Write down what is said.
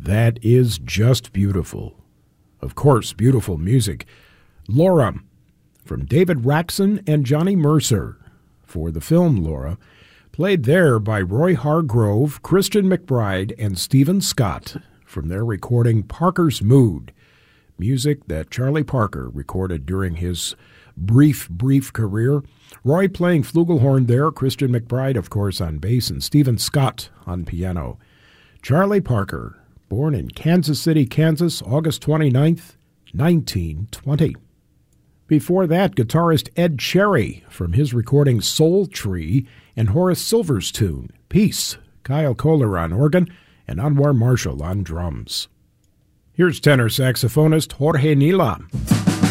That is just beautiful. Of course, beautiful music. Laura, from David Raxon and Johnny Mercer, for the film Laura, played there by Roy Hargrove, Christian McBride, and Stephen Scott from their recording Parker's Mood, music that Charlie Parker recorded during his brief career. Roy playing flugelhorn there, Christian McBride, of course, on bass, and Stephen Scott on piano. Charlie Parker, born in Kansas City, Kansas, August 29th, 1920. Before that, guitarist Ed Cherry from his recording Soul Tree and Horace Silver's tune, Peace, Kyle Kohler on organ and Anwar Marshall on drums. Here's tenor saxophonist Jorge Nila.